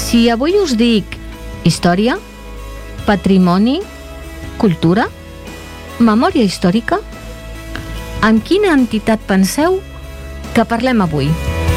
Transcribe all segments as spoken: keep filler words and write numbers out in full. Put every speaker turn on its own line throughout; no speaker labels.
Si avui us dic història, patrimoni, cultura, memòria històrica, amb quina entitat penseu que parlem avui?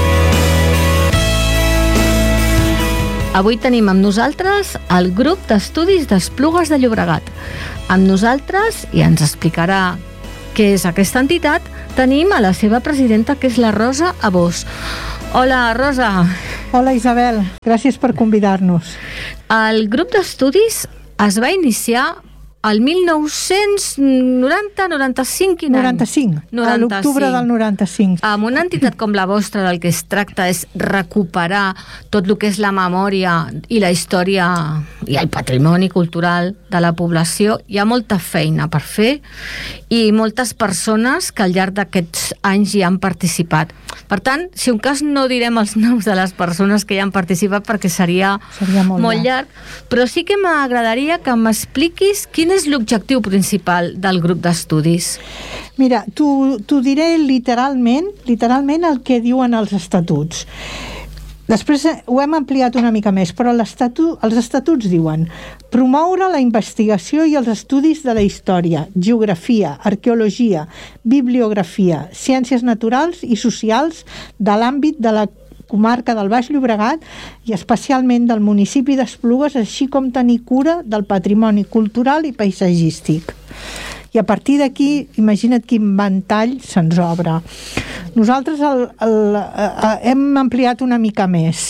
Avui tenim amb nosaltres el grup d'estudis d'Esplugues de Llobregat. Amb nosaltres, i ens explicarà què és aquesta entitat, tenim a la seva presidenta, que és la Rosa Abós. Hola, Rosa.
Hola, Isabel. Gràcies per convidar-nos.
El grup d'estudis es va iniciar el mil nou-cents noranta noranta-cinc, quin any?
noranta-cinc, a l'octubre del noranta-cinc.
Amb una entitat com la vostra, del que es tracta és recuperar tot el que és la memòria i la història i el patrimoni cultural de la població. Hi ha molta feina per fer i moltes persones que al llarg d'aquests anys hi han participat. Per tant, si un cas no direm els noms de les persones que hi han participat perquè seria,
seria molt,
molt llarg, però sí que m'agradaria que m'expliquis quin és l'objectiu principal del grup d'estudis.
Mira, t'ho diré literalment, literalment el que diuen els estatuts. Després ho hem ampliat una mica més, però l'estatu, els estatuts diuen promoure la investigació i els estudis de la història, geografia, arqueologia, bibliografia, ciències naturals i socials de l'àmbit de la comarca del Baix Llobregat i especialment del municipi d'Esplugues, així com tenir cura del patrimoni cultural i paisatgístic. I a partir d'aquí, imagina't quin ventall se'ns obre. Nosaltres el, el, el, hem ampliat una mica més.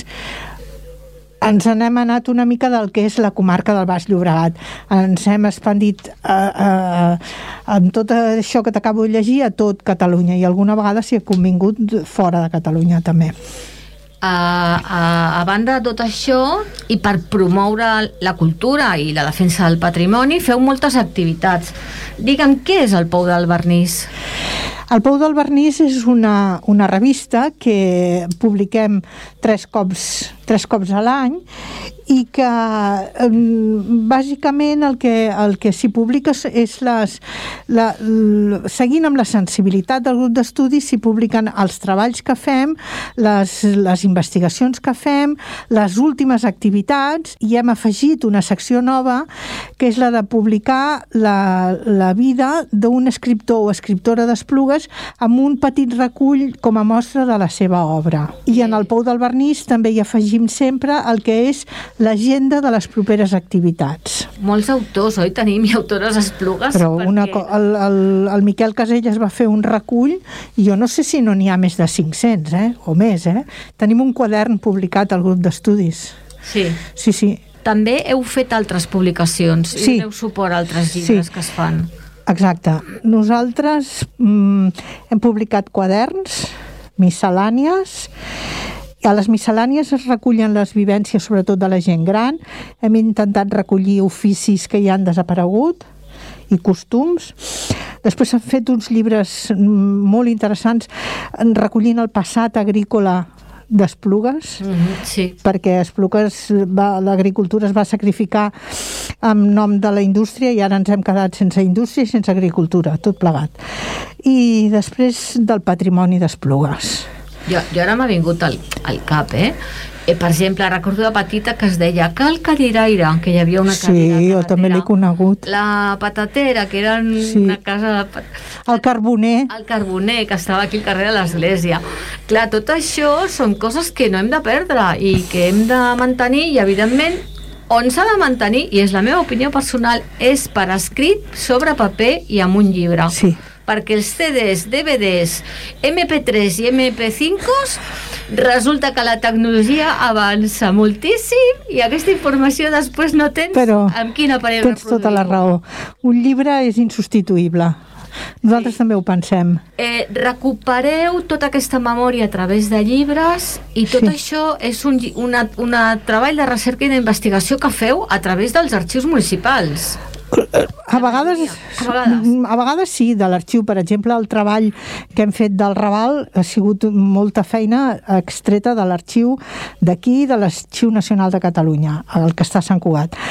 Ens n'hem anat una mica del que és la comarca del Baix Llobregat. Ens hem expandit eh, eh, amb tot això que t'acabo de llegir a tot Catalunya i alguna vegada s'hi ha convingut fora de Catalunya també.
A, a, a banda de tot això, i per promoure la cultura i la defensa del patrimoni, feu moltes activitats. Digue'm, què és el Pou del Vernís?
El Pou del Vernís és una, una revista que publiquem tres cops, tres cops a l'any i que bàsicament el que, el que s'hi publica és les, la, la, seguint amb la sensibilitat del grup d'estudis s'hi publiquen els treballs que fem, les, les investigacions que fem, les últimes activitats, i hem afegit una secció nova que és la de publicar la, la vida d'un escriptor o escriptora d'Esplugues amb un petit recull com a mostra de la seva obra. I en el Pou del Vernís també hi afegim sempre el que és l'agenda de les properes activitats.
Molts autors, oi? Tenim i autores Esplugues.
Però
perquè...
una, el, el, el Miquel Casellas va fer un recull i jo no sé si no n'hi ha més de cinc-cents, eh? O més, eh? Tenim un quadern publicat al grup d'estudis.
Sí.
Sí, sí.
També heu fet altres publicacions i
sí.
doneu suport a altres llibres
sí.
que es fan.
Exacte. Nosaltres mm, hem publicat quaderns, miscel·lànies. A les miscel·lànies es recullen les vivències, sobretot de la gent gran. Hem intentat recollir oficis que ja han desaparegut i costums. Després s'han fet uns llibres molt interessants recollint el passat agrícola d'Esplugues,
mm-hmm, sí.
perquè Esplugues, l'agricultura es va sacrificar en nom de la indústria i ara ens hem quedat sense indústria i sense agricultura, tot plegat. I després del patrimoni d'Esplugues.
Jo, jo ara m'ha vingut al, al cap, eh? eh? Per exemple, recordo de petita que es deia Cal Cadiraire, que hi havia una cadira.
Sí, jo també l'he conegut.
La Patatera, que era sí. una casa... De...
El Carboner.
El Carboner, que estava aquí al carrer de l'església. Clar, tot això són coses que no hem de perdre i que hem de mantenir i, evidentment, on s'ha de mantenir, i és la meva opinió personal, és per escrit, sobre paper i amb un llibre.
Sí.
Perquè els C Ds, D V Ds, M P tres i M P cinc resulta que la tecnologia avança moltíssim i aquesta informació després no tens
Però
amb quin aparell
reproduir. Tens tota la raó. Un llibre és insubstituïble. Nosaltres sí. també ho pensem.
Eh, recupereu tota aquesta memòria a través de llibres i tot sí. això és un una, una treball de recerca i d'investigació que feu a través dels arxius municipals.
A vegades, a vegades, a vegades sí, de l'arxiu, per exemple, el treball que hem fet del Raval ha sigut molta feina extreta de l'arxiu d'aquí, de l'Arxiu Nacional de Catalunya, el que està a Sant Cugat.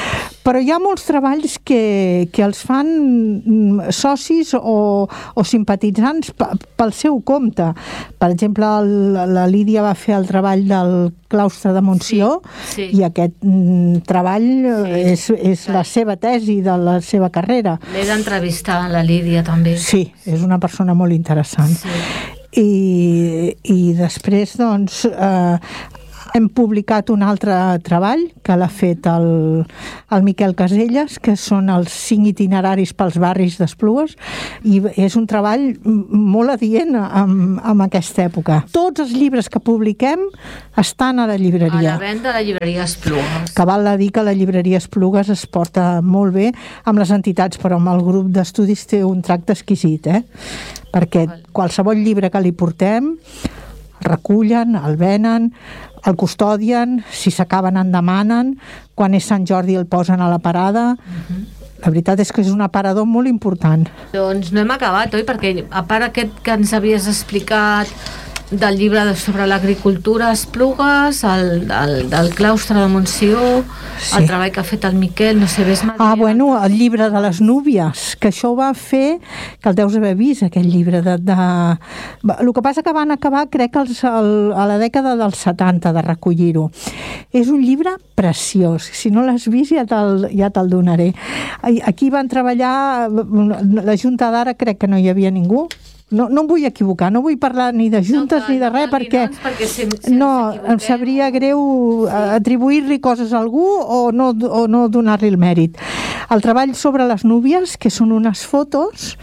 però hi ha molts treballs que, que els fan socis o, o simpatitzants pel seu compte. Per exemple, el, la Lídia va fer el treball del claustre de Montsió, sí, sí. i aquest mm, treball sí, és, és sí. la seva tesi de la seva carrera.
L'he d'entrevistar, la Lídia, també.
Sí, és una persona molt interessant. Sí. I, i després, doncs, eh, hem publicat un altre treball que l'ha fet el, el Miquel Caselles, que són els cinc itineraris pels barris d'Esplugues, i és un treball molt adient amb, amb aquesta època. Tots els llibres que publiquem estan a la llibreria.
A la venda a la llibreria Esplugues.
Que val a dir que la llibreria Esplugues es porta molt bé amb les entitats, però amb el grup d'estudis té un tracte exquisit, eh? Perquè qualsevol llibre que li portem el recullen, el venen, el custodien, si s'acaben en demanen, quan és Sant Jordi el posen a la parada. Uh-huh. La veritat és que és un aparador molt important.
Doncs no hem acabat, oi? Perquè a part aquest que ens havies explicat del llibre sobre l'agricultura a Esplugues, el, el, del claustre de Montsió, sí. el treball que ha fet el Miquel, no sé, ves mal.
Ah, bueno, el llibre de les núvies, que això ho va fer, que el deus haver vist, aquest llibre de... de... El que passa que van acabar, crec, els, el, a la dècada dels setanta, de recollir-ho. És un llibre preciós. Si no l'has vist, ja te'l, ja te'l donaré. Aquí van treballar, la Junta d'ara crec que no hi havia ningú. No, no em vull equivocar, no vull parlar ni de juntes no, clar, ni de res, no, perquè, perquè si, si no, em sabria greu sí. atribuir-li coses a algú o no, o no donar-li el mèrit. El treball sobre les núvies, que són unes fotos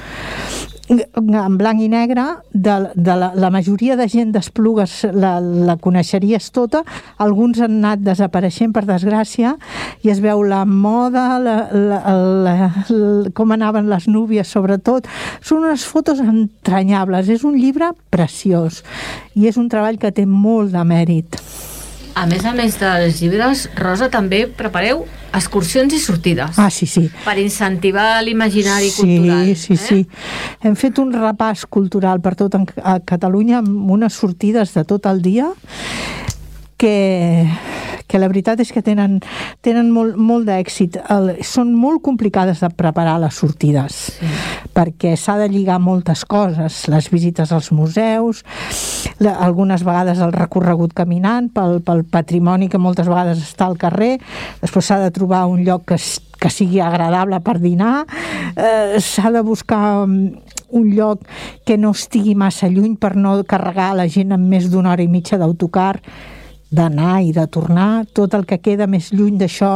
en blanc i negre de, de la, la majoria de gent d'Esplugues la, la coneixeries tota, alguns han anat desapareixent per desgràcia i es veu la moda la, la, la, la, com anaven les núvies sobretot, són unes fotos entranyables, és un llibre preciós i és un treball que té molt de mèrit.
A més a més dels llibres, Rosa, també prepareu excursions i sortides.
Ah, sí, sí.
Per incentivar l'imaginari
sí,
cultural.
Sí, sí, eh? sí. Hem fet un repàs cultural per tot a Catalunya amb unes sortides de tot el dia que, que la veritat és que tenen, tenen molt, molt d'èxit. El, són molt complicades de preparar les sortides, sí. perquè s'ha de lligar moltes coses, les visites als museus, la, algunes vegades el recorregut caminant pel, pel patrimoni que moltes vegades està al carrer, després s'ha de trobar un lloc que, que sigui agradable per dinar, eh, s'ha de buscar un lloc que no estigui massa lluny per no carregar la gent amb més d'una hora i mitja d'autocar, d'anar i de tornar. Tot el que queda més lluny d'això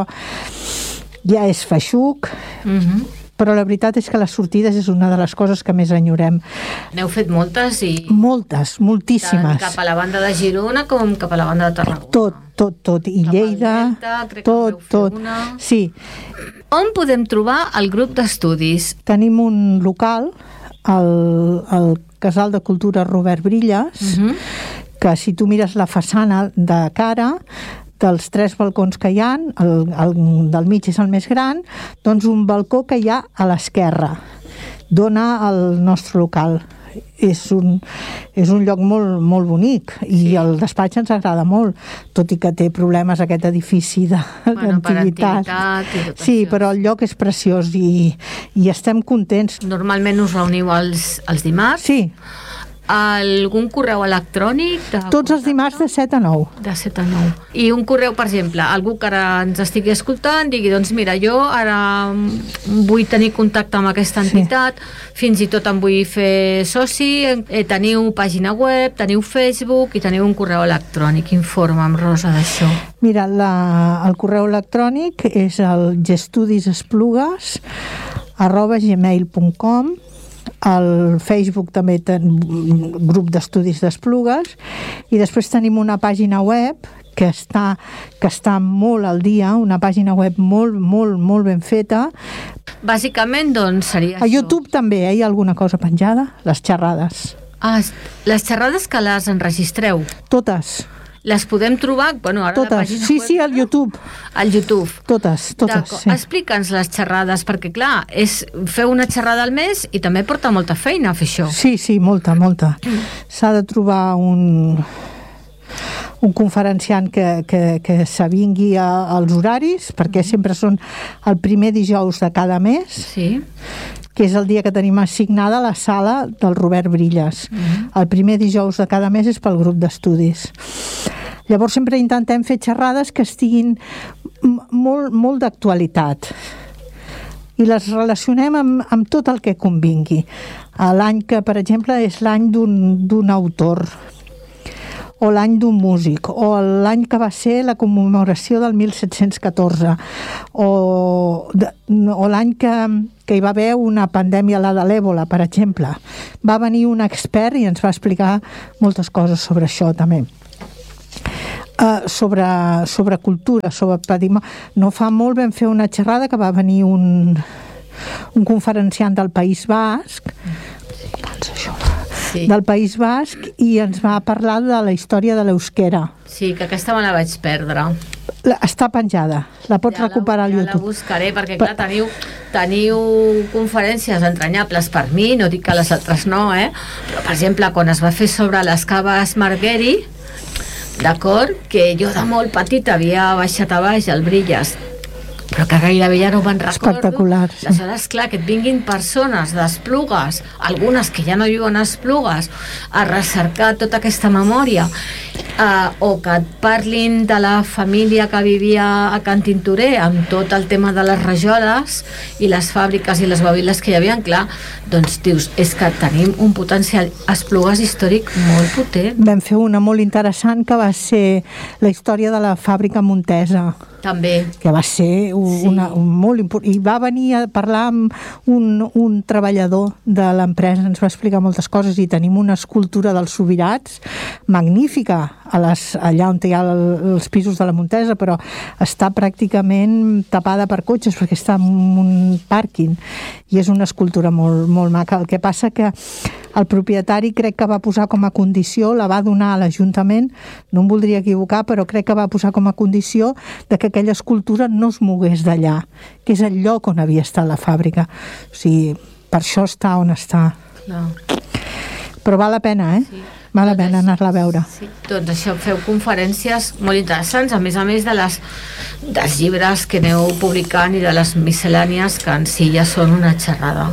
ja és feixuc. Mm-hmm. Però la veritat és que les sortides és una de les coses que més enyorem.
N'heu fet moltes i...
Moltes, moltíssimes.
Tant cap a la banda de Girona com cap a la banda de Tarragona.
Tot, tot, tot. I cap Lleida, Delta, crec tot, que tot. Una... Sí.
On podem trobar el grup d'estudis?
Tenim un local, el, el Casal de Cultura Robert Brillas, mm-hmm. que si tu mires la façana de cara, dels tres balcons que hi ha, el, el del mig és el més gran, doncs un balcó que hi ha a l'esquerra dona al nostre local. És un, és un lloc molt, molt bonic i sí. el despatx ens agrada molt, tot i que té problemes aquest edifici de,
bueno,
d'antiguitat. Sí, això. Però el lloc és preciós i, i estem contents.
Normalment us reuniu els, els dimarts?
Sí.
Algun correu electrònic?
Tots els dimarts de set a nou.
De set a nou. I un correu, per exemple, algú que ara ens estigui escoltant digui, doncs mira, jo ara vull tenir contacte amb aquesta entitat, sí. fins i tot em vull fer soci, eh, teniu pàgina web, teniu Facebook i teniu un correu electrònic. Informa'm, Rosa, d'això.
Mira, la, el correu electrònic és el gestudisesplugues arroba gmail punt com. Al Facebook també ten grup d'estudis d'Esplugues i després tenim una pàgina web que està, que està molt al dia, una pàgina web molt, molt, molt ben feta.
Bàsicament, doncs, seria
a això. A YouTube també eh, hi ha alguna cosa penjada, les xerrades.
Ah, les xerrades que les enregistreu?
Totes.
Les podem trobar, bueno, ara
totes.
La pàgina
sí,
web,
sí, al YouTube.
Al YouTube.
Totes, totes. Sí.
Explica'ns les xerrades, perquè clar, és fer una xerrada al mes i també porta molta feina fer això.
Sí, sí, molta, molta. S'ha de trobar un, un conferenciant que, que, que s'avingui a, als horaris, perquè sempre són el primer dijous de cada mes,
sí.
que és el dia que tenim assignada la sala del Robert Brillas. Uh-huh. El primer dijous de cada mes és pel grup d'estudis. Llavors sempre intentem fer xerrades que estiguin molt, molt d'actualitat i les relacionem amb, amb tot el que convingui. L'any que, per exemple, és l'any d'un autor, o l'any d'un músic, o l'any que va ser la commemoració del mil set-cents catorze, o, de, o l'any que, que hi va haver una pandèmia, la de l'èbola, per exemple. Va venir un expert i ens va explicar moltes coses sobre això, també. Uh, sobre, sobre cultura, sobre patrimoni. No fa molt vam fer una xerrada que va venir un, un conferenciant del País Basc, sí. del País Basc, i ens va parlar de la història de l'euskera.
Sí, que aquesta me la vaig perdre.
La, està penjada, la pots ja recuperar
la,
al YouTube.
Ja la buscaré, perquè clar, teniu, teniu conferències entranyables per mi, no dic que les altres no, eh? Però, per exemple, quan es va fer sobre les caves Margueri, d'acord, que jo de molt petit havia baixat a baix al Brillas, però que gairebé ja no me'n recordo.
Espectacular, sí.
Aleshores, clar, que et vinguin persones d'Esplugues, algunes que ja no viuen a Esplugues, a recercar tota aquesta memòria, eh, o que et parlin de la família que vivia a Can Tintorer amb tot el tema de les rajoles i les fàbriques i les babiles que hi havia, clar, doncs dius, és que tenim un potencial Esplugues històric molt potent.
Vam fer una molt interessant que va ser la història de la fàbrica Montesa.
També.
Que va ser una, sí. un molt important. I va venir a parlar amb un, un treballador de l'empresa, ens va explicar moltes coses, i tenim una escultura dels Subirats magnífica a les, allà on hi ha el, els pisos de la Montesa, però està pràcticament tapada per cotxes perquè està en un pàrquing, i és una escultura molt, molt maca. El que passa que el propietari crec que va posar com a condició, la va donar a l'Ajuntament, no em voldria equivocar, però crec que va posar com a condició de que aquella escultura no es mogués d'allà, que és el lloc on havia estat la fàbrica. O sigui, per això està on està.
No.
Però val la pena, eh? Sí. Val la pena anar-la a veure.
Sí. Doncs això, feu conferències molt interessants, a més a més de les, dels llibres que aneu publicant i de les miscel·lànies, que en si ja són una xerrada.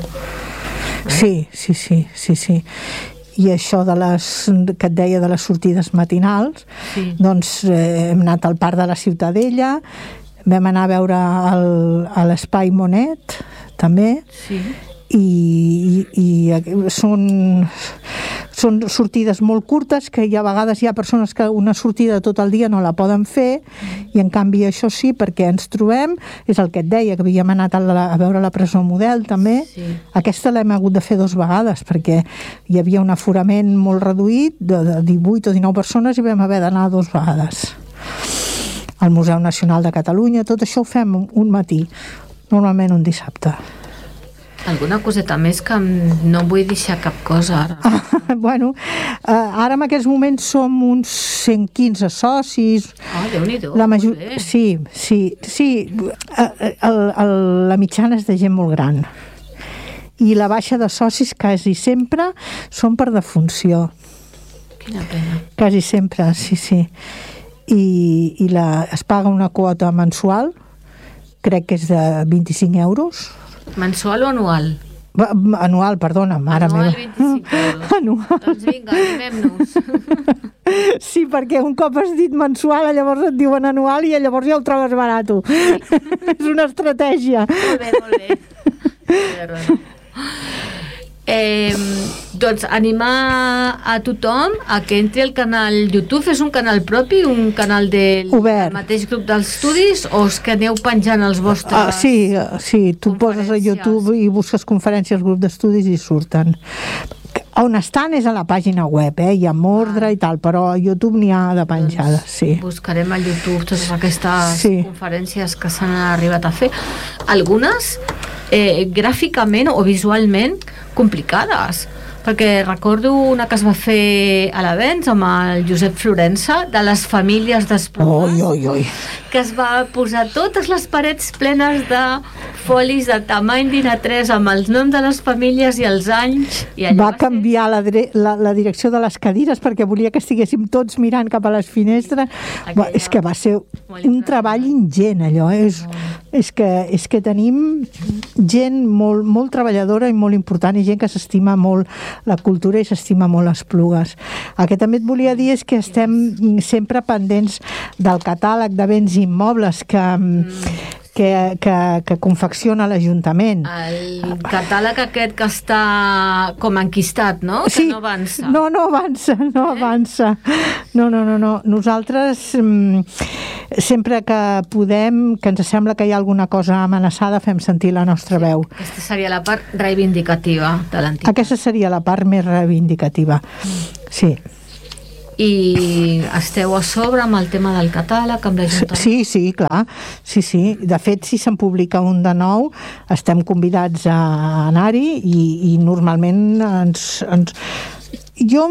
Sí, sí, sí, sí, sí. I això de les, que et deia de les sortides matinals, sí. doncs eh, hem anat al Parc de la Ciutadella, vam anar a veure el, a l'Espai Monet, també, sí. i, i, i són, són sortides molt curtes, que hi ha vegades hi ha persones que una sortida tot el dia no la poden fer, i en canvi això sí, perquè ens trobem, és el que et deia, que havíem anat a, la, a veure la presó Model també, sí. Aquesta l'hem hagut de fer dos vegades, perquè hi havia un aforament molt reduït, de, de divuit o dinou persones, i vam haver d'anar dos vegades. Al Museu Nacional de Catalunya, tot això ho fem un matí, normalment un dissabte.
Alguna coseta més, que no vull deixar cap cosa ara.
Ah, bueno, uh, ara en aquests moments som uns cent quinze socis.
Ah, Déu-n'hi-do,
la major...
molt bé.
Sí, sí, sí. Uh, el, el, la mitjana és de gent molt gran. I la baixa de socis quasi sempre són per defunció.
Quina pena.
Quasi sempre, sí, sí. I, i la, es paga una quota mensual, crec que és de vint-i-cinc euros.
Mensual o anual?
Anual, perdona, mare
anual,
meva.
vint-i-cinc euros. Anual. Doncs vinga, animem-nos.
Sí, perquè un cop has dit mensual, llavors et diuen anual i llavors ja el trobes barato. Sí. És una estratègia.
Molt bé, molt bé. Eh, doncs animar a tothom a que entri al canal YouTube. És un canal propi, un canal del, del mateix grup d'estudis, o és que aneu penjant els vostres?
Ah, sí, sí, tu poses a YouTube i busques conferències grup d'estudis i surten. On estan és a la pàgina web, eh? Hi ha ordre ah. i tal, però a YouTube n'hi ha de penjades, doncs sí.
Buscarem al YouTube totes aquestes
sí.
conferències que s'han arribat a fer. Algunes eh, gràficament o visualment complicades, perquè recordo una que es va fer a l'Avenç amb el Josep Florença, de les famílies d'Esplugues,
oi, oi, oi.
que es va posar totes les parets plenes de folis de tamany d'I N A tres amb els noms de les famílies i els anys. I
va, va canviar ser... la, la, la direcció de les cadires perquè volia que estiguéssim tots mirant cap a les finestres. Va, és que va ser un treball ingent, allò. És, és, que, és que tenim gent molt, molt treballadora i molt important i gent que s'estima molt la cultura i s'estima molt Esplugues. El que també et volia dir és que estem sempre pendents del catàleg de béns immobles que... Mm. Que, que, que confecciona l'Ajuntament.
El catàleg aquest que està com enquistat, no?
Sí.
Que no avança.
No, no avança, no eh? avança. No, no, no, no. Nosaltres mm, sempre que podem, que ens sembla que hi ha alguna cosa amenaçada, fem sentir la nostra sí. veu.
Aquesta seria la part reivindicativa de l'entitat.
Aquesta seria la part més reivindicativa. Sí.
I esteu a sobre amb el tema del catàleg, amb l'Ajuntament?
Sí, sí, clar. Sí, sí. De fet, si se'n publica un de nou, estem convidats a anar-hi i, i normalment ens, ens... Jo,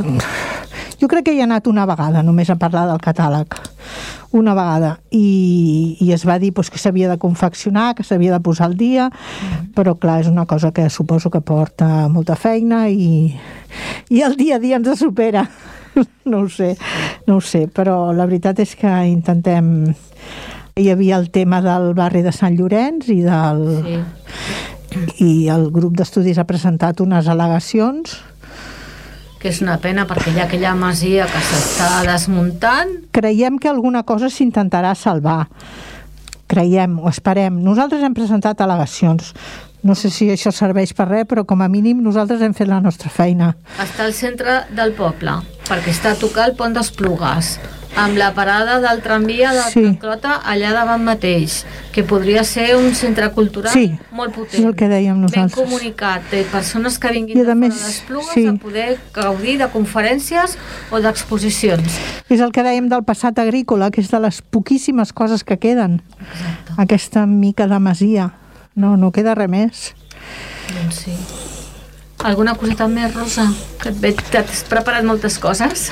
jo crec que hi he anat una vegada només a parlar del catàleg. Una vegada. I, i es va dir pues, que s'havia de confeccionar, que s'havia de posar al dia, mm. però clar, és una cosa que suposo que porta molta feina i, i el dia a dia ens supera. No ho sé, no ho sé, però la veritat és que intentem... Hi havia el tema del barri de Sant Llorenç i del... Sí. I el grup d'estudis ha presentat unes al·legacions.
Que és una pena perquè hi ha aquella masia que s'està desmuntant.
Creiem que alguna cosa s'intentarà salvar. Creiem, o esperem. Nosaltres hem presentat al·legacions. No sé si això serveix per res, però com a mínim nosaltres hem fet la nostra feina.
Està al centre del poble, perquè està a tocar el pont d'Esplugues, amb la parada del tramvia de
sí.
Clota allà davant mateix, que podria ser un centre cultural
sí,
molt potent.
És el que dèiem nosaltres.
Ben comunicat, de persones que vinguin de fora d'Esplugues sí. a poder gaudir de conferències o d'exposicions.
És el que dèiem del passat agrícola, que és de les poquíssimes coses que queden.
Exacte.
Aquesta mica de masia. No, no queda res més.
Doncs sí. Alguna coseta més, Rosa? Que t'has preparat moltes coses.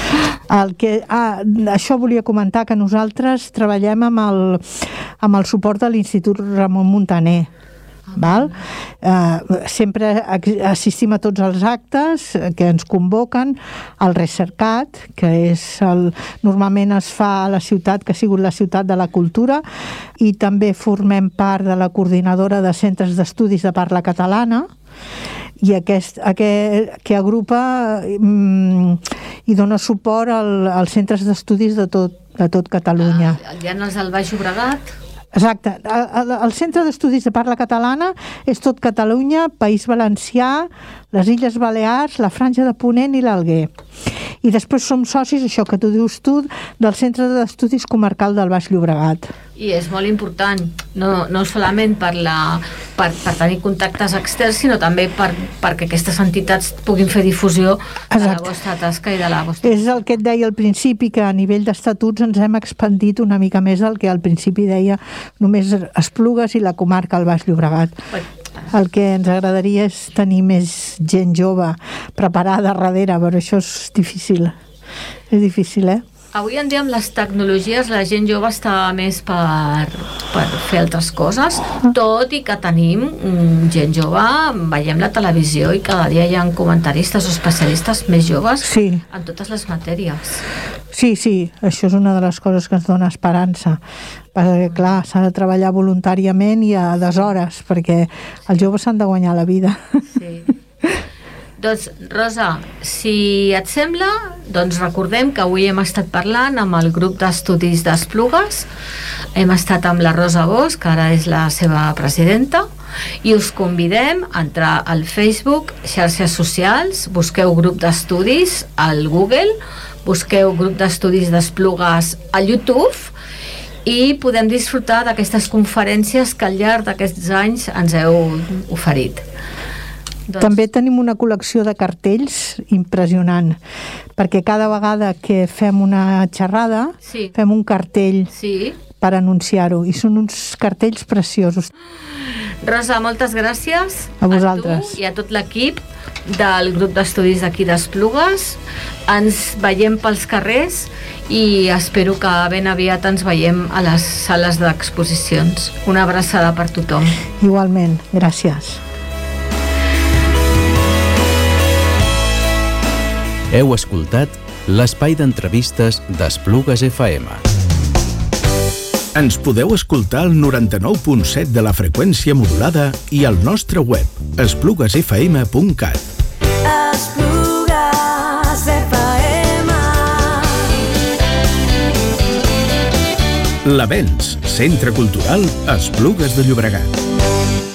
El que, ah, això volia comentar, que nosaltres treballem amb el, amb el suport de l'Institut Ramon Muntaner. Val? Uh, sempre assistim a tots els actes que ens convoquen, el Recercat, que és el, normalment es fa a la ciutat que ha sigut la ciutat de la cultura, i també formem part de la coordinadora de centres d'estudis de parla catalana, i aquest, aquest que agrupa mm, i dona suport al, als centres d'estudis de tot, de tot Catalunya.
Ah, hi ha els del Baix Llobregat.
Exacte. El, el Centre d'Estudis de Parla Catalana és tot Catalunya, País Valencià, les Illes Balears, la Franja de Ponent i l'Alguer. I després som socis, això que tu dius tu, del Centre d'Estudis Comarcal del Baix Llobregat.
I és molt important, no, no solament per, la, per, per tenir contactes externs, sinó també per, perquè aquestes entitats puguin fer difusió de Exacte. La vostra tasca i de la vostra...
És el que et deia al principi, que a nivell d'estatuts ens hem expandit una mica més del que al principi deia només Esplugues i la comarca del Baix Llobregat. El que ens agradaria és tenir més gent jove preparada darrere, però això és difícil. És difícil, eh?
Avui en dia amb les tecnologies la gent jove està més per, per fer altres coses, tot i que tenim gent jove, veiem la televisió i cada dia hi ha comentaristes o especialistes més joves
sí.
en totes les matèries.
Sí, sí, això és una de les coses que ens dona esperança. Perquè, clar, s'ha de treballar voluntàriament i a deshores, perquè els joves s'han de guanyar la vida.
Sí. Doncs, Rosa, si et sembla, doncs recordem que avui hem estat parlant amb el grup d'estudis d'Esplugues, hem estat amb la Rosa Bosch, que ara és la seva presidenta, i us convidem a entrar al Facebook, xarxes socials, busqueu grup d'estudis al Google, busqueu grup d'estudis d'Esplugues a YouTube, i podem disfrutar d'aquestes conferències que al llarg d'aquests anys ens heu oferit. Doncs...
També tenim una col·lecció de cartells impressionant, perquè cada vegada que fem una xerrada
sí.
fem un cartell
sí.
per anunciar-ho, i són uns cartells preciosos.
Rosa, moltes gràcies
a vosaltres
a tu i a tot l'equip del grup d'estudis d'aquí d'Esplugues. Ens veiem pels carrers i espero que ben aviat ens veiem a les sales d'exposicions. Una abraçada per tothom.
Igualment, gràcies.
Heu escoltat l'espai d'entrevistes d'Esplugues F M.
Ens podeu escoltar al noranta-nou punt set de la freqüència modulada i al nostre web, esplugues f m punt cat. Esplugues F M. L'Avenç, Centre Cultural Esplugues de Llobregat.